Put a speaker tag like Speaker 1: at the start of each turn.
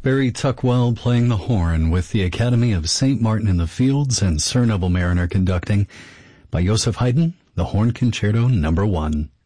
Speaker 1: Barry Tuckwell playing the horn with the Academy of St. Martin in the Fields and Sir Neville Mariner conducting. By Joseph Haydn, the Horn Concerto No. 1.